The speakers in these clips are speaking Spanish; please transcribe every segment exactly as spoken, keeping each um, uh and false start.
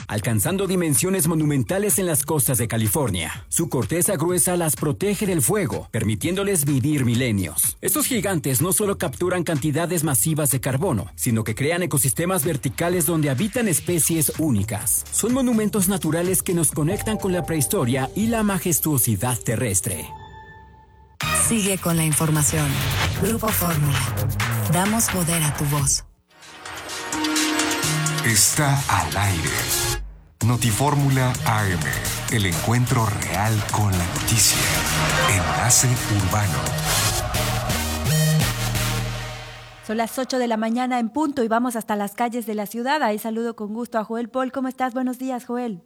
alcanzando dimensiones monumentales en las costas de California. Su corteza gruesa las protege del fuego, permitiéndoles vivir milenios. Estos gigantes no solo capturan cantidades masivas de carbono, sino que crean ecosistemas verticales donde habitan especies únicas. Son monumentos naturales que nos conectan con la prehistoria y la majestuosidad terrestre. Sigue con la información. Grupo Fórmula. Damos poder a tu voz. Está al aire. Notifórmula A M. El encuentro real con la noticia. Enlace Urbano. Son las ocho de la mañana en punto y vamos hasta las calles de la ciudad. Ahí saludo con gusto a Joel Paul. ¿Cómo estás? Buenos días, Joel.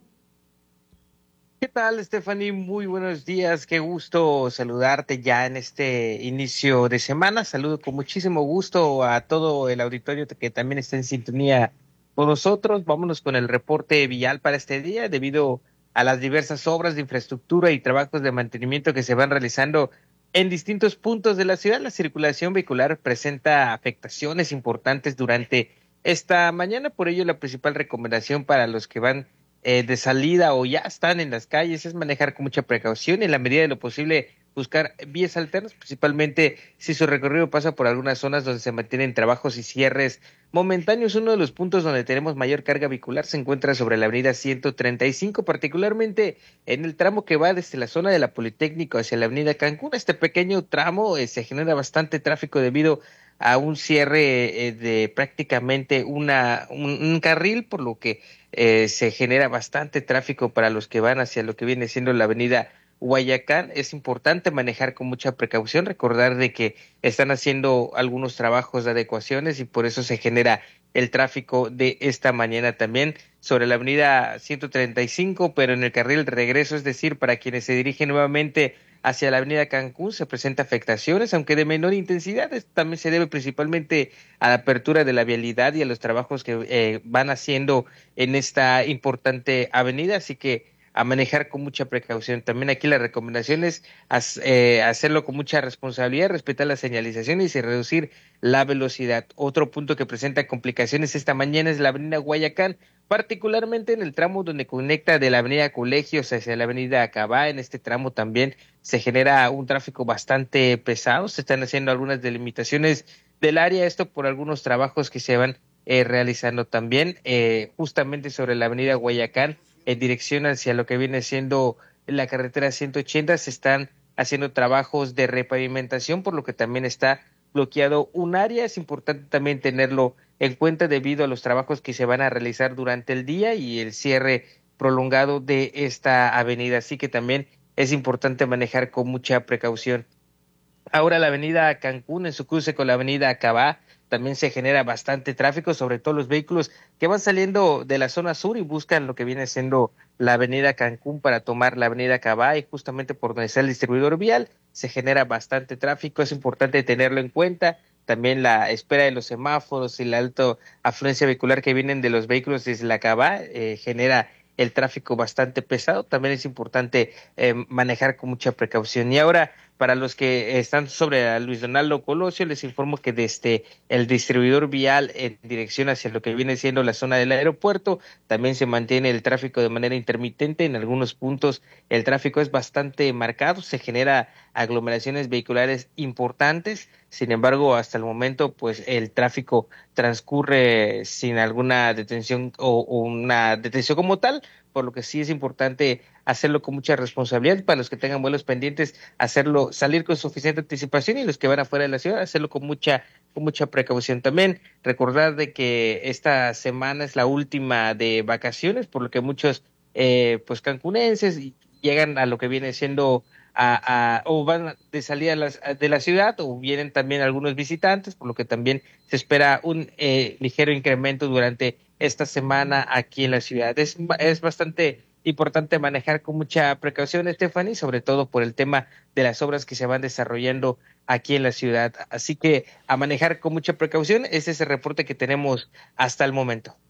¿Qué tal, Stephanie? Muy buenos días. Qué gusto saludarte ya en este inicio de semana. Saludo con muchísimo gusto a todo el auditorio que también está en sintonía con nosotros. Vámonos con el reporte vial para este día. Debido a las diversas obras de infraestructura y trabajos de mantenimiento que se van realizando en distintos puntos de la ciudad, la circulación vehicular presenta afectaciones importantes durante esta mañana. Por ello, la principal recomendación para los que van eh, de salida o ya están en las calles es manejar con mucha precaución y en la medida de lo posible buscar vías alternas, principalmente si su recorrido pasa por algunas zonas donde se mantienen trabajos y cierres momentáneos. Uno de los puntos donde tenemos mayor carga vehicular se encuentra sobre la avenida ciento treinta y cinco, particularmente en el tramo que va desde la zona de la Politécnico hacia la avenida Cancún. Este pequeño tramo eh, se genera bastante tráfico debido a un cierre eh, de prácticamente una un, un carril, por lo que eh, se genera bastante tráfico para los que van hacia lo que viene siendo la avenida Guayacán. Es importante manejar con mucha precaución, recordar de que están haciendo algunos trabajos de adecuaciones y por eso se genera el tráfico de esta mañana también sobre la avenida ciento treinta y cinco, pero en el carril de regreso, es decir, para quienes se dirigen nuevamente hacia la avenida Cancún, se presenta afectaciones, aunque de menor intensidad. Esto también se debe principalmente a la apertura de la vialidad y a los trabajos que eh, van haciendo en esta importante avenida, así que a manejar con mucha precaución. También aquí la recomendación es eh, hacerlo con mucha responsabilidad, respetar las señalizaciones y reducir la velocidad. Otro punto que presenta complicaciones esta mañana es la avenida Guayacán, particularmente en el tramo donde conecta de la avenida Colegios hacia la avenida Acabá. En este tramo también se genera un tráfico bastante pesado, se están haciendo algunas delimitaciones del área, esto por algunos trabajos que se van eh, realizando también eh, justamente sobre la avenida Guayacán. En dirección hacia lo que viene siendo la carretera ciento ochenta se están haciendo trabajos de repavimentación, por lo que también está bloqueado un área. Es importante también tenerlo en cuenta debido a los trabajos que se van a realizar durante el día y el cierre prolongado de esta avenida, así que también es importante manejar con mucha precaución. Ahora la avenida Cancún, en su cruce con la avenida Acabá, también se genera bastante tráfico, sobre todo los vehículos que van saliendo de la zona sur y buscan lo que viene siendo la avenida Cancún para tomar la avenida Acabá, y justamente por donde está el distribuidor vial se genera bastante tráfico. Es importante tenerlo en cuenta. También la espera de los semáforos y la alta afluencia vehicular que vienen de los vehículos desde la Acabá eh, genera el tráfico bastante pesado. También es importante eh, manejar con mucha precaución. Y ahora, para los que están sobre la Luis Donaldo Colosio, les informo que desde el distribuidor vial en dirección hacia lo que viene siendo la zona del aeropuerto, también se mantiene el tráfico de manera intermitente. En algunos puntos el tráfico es bastante marcado, se genera aglomeraciones vehiculares importantes. Sin embargo, hasta el momento, pues el tráfico transcurre sin alguna detención o, o una detención como tal, por lo que sí es importante hacerlo con mucha responsabilidad. Para los que tengan vuelos pendientes, hacerlo, salir con suficiente anticipación, y los que van afuera de la ciudad, hacerlo con mucha, con mucha precaución. También recordar de que esta semana es la última de vacaciones, por lo que muchos eh, pues cancunenses llegan a lo que viene siendo a, a o van de salida las, de la ciudad, o vienen también algunos visitantes, por lo que también se espera un eh, ligero incremento durante esta semana aquí en la ciudad. Es, es bastante importante manejar con mucha precaución, Stephanie, sobre todo por el tema de las obras que se van desarrollando aquí en la ciudad. Así que a manejar con mucha precaución. Ese es el reporte que tenemos hasta el momento.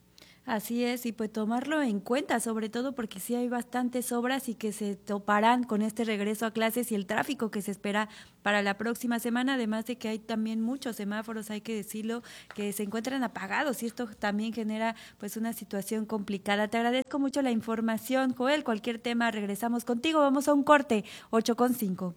Así es, y pues tomarlo en cuenta, sobre todo porque sí hay bastantes obras y que se toparán con este regreso a clases y el tráfico que se espera para la próxima semana, además de que hay también muchos semáforos, hay que decirlo, que se encuentran apagados y esto también genera pues una situación complicada. Te agradezco mucho la información, Joel, cualquier tema regresamos contigo, vamos a un corte, ocho con cinco.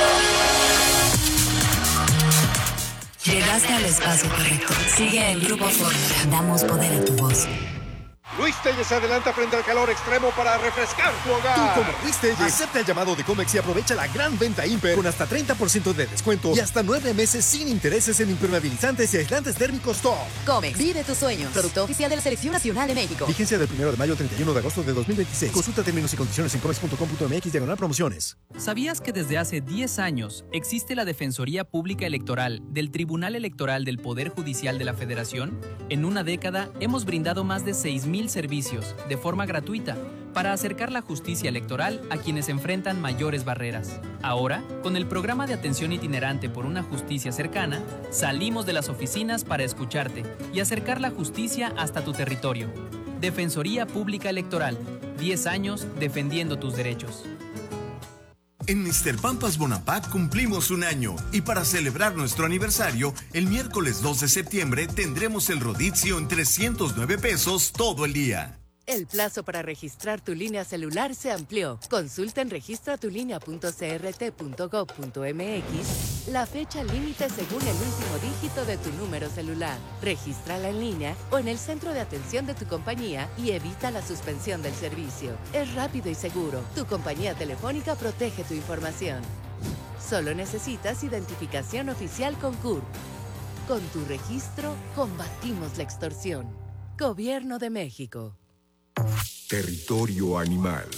Llegaste al espacio correcto. Sigue el Grupo Fórmula. Damos poder a tu voz. Luis Telles se adelanta frente al calor extremo para refrescar tu hogar. Tú como Luis Telles, acepta el llamado de Comex y aprovecha la gran venta Imper con hasta treinta por ciento de descuento y hasta nueve meses sin intereses en impermeabilizantes y aislantes térmicos top. Comex, vive tus sueños. Producto oficial de la Selección Nacional de México. Vigencia del primero de mayo al treinta y uno de agosto de dos mil veintiséis. Consulta términos y condiciones en comex punto com punto m x diagonal promociones. ¿Sabías que desde hace diez años existe la Defensoría Pública Electoral del Tribunal Electoral del Poder Judicial de la Federación? En una década hemos brindado más de seis mil servicios de forma gratuita para acercar la justicia electoral a quienes enfrentan mayores barreras. Ahora, con el programa de atención itinerante por una justicia cercana, salimos de las oficinas para escucharte y acercar la justicia hasta tu territorio. Defensoría Pública Electoral, diez años defendiendo tus derechos. En míster Pampas Bonampak cumplimos un año y para celebrar nuestro aniversario, el miércoles dos de septiembre tendremos el rodizio en trescientos nueve pesos todo el día. El plazo para registrar tu línea celular se amplió. Consulta en registra tu línea punto c r t punto gov punto m x la fecha límite según el último dígito de tu número celular. Regístrala en línea o en el centro de atención de tu compañía y evita la suspensión del servicio. Es rápido y seguro. Tu compañía telefónica protege tu información. Solo necesitas identificación oficial con C U R P. Con tu registro, combatimos la extorsión. Gobierno de México. Territorio animal.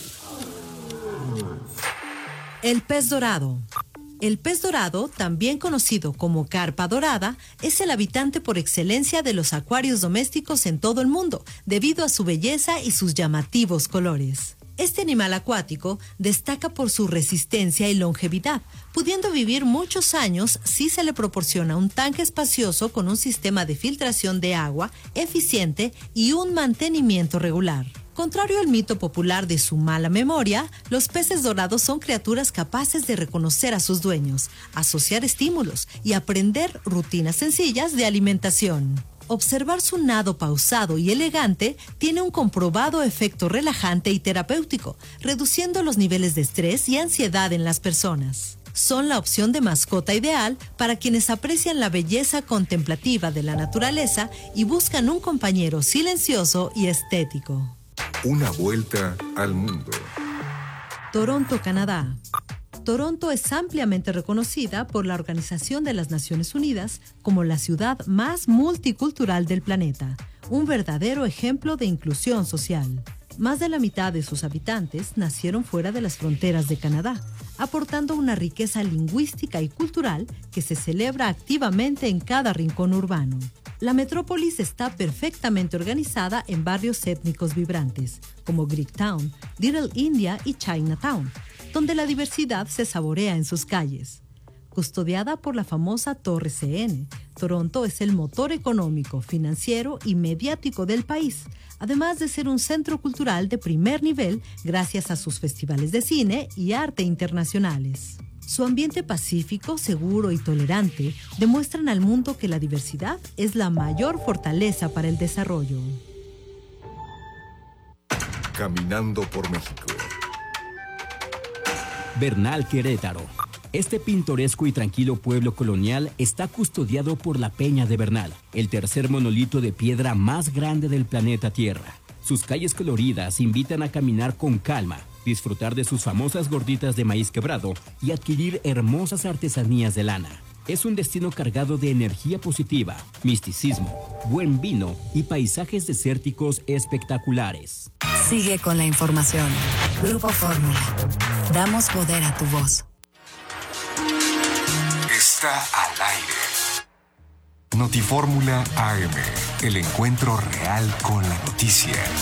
El pez dorado. El pez dorado, también conocido como carpa dorada, es el habitante por excelencia de los acuarios domésticos en todo el mundo, debido a su belleza y sus llamativos colores. Este animal acuático destaca por su resistencia y longevidad, pudiendo vivir muchos años si se le proporciona un tanque espacioso con un sistema de filtración de agua eficiente y un mantenimiento regular. Contrario al mito popular de su mala memoria, los peces dorados son criaturas capaces de reconocer a sus dueños, asociar estímulos y aprender rutinas sencillas de alimentación. Observar su nado pausado y elegante tiene un comprobado efecto relajante y terapéutico, reduciendo los niveles de estrés y ansiedad en las personas. Son la opción de mascota ideal para quienes aprecian la belleza contemplativa de la naturaleza y buscan un compañero silencioso y estético. Una vuelta al mundo. Toronto, Canadá. Toronto es ampliamente reconocida por la Organización de las Naciones Unidas como la ciudad más multicultural del planeta, un verdadero ejemplo de inclusión social. Más de la mitad de sus habitantes nacieron fuera de las fronteras de Canadá, aportando una riqueza lingüística y cultural que se celebra activamente en cada rincón urbano. La metrópolis está perfectamente organizada en barrios étnicos vibrantes, como Greektown, Little India y Chinatown, donde la diversidad se saborea en sus calles. Custodiada por la famosa Torre C N, Toronto es el motor económico, financiero y mediático del país, además de ser un centro cultural de primer nivel gracias a sus festivales de cine y arte internacionales. Su ambiente pacífico, seguro y tolerante demuestran al mundo que la diversidad es la mayor fortaleza para el desarrollo. Caminando por México. Bernal, Querétaro. Este pintoresco y tranquilo pueblo colonial está custodiado por la Peña de Bernal, el tercer monolito de piedra más grande del planeta Tierra. Sus calles coloridas invitan a caminar con calma, disfrutar de sus famosas gorditas de maíz quebrado y adquirir hermosas artesanías de lana. Es un destino cargado de energía positiva, misticismo, buen vino y paisajes desérticos espectaculares. Sigue con la información. Grupo Fórmula. Damos poder a tu voz. Está al aire. Notifórmula A M, el encuentro real con la noticia.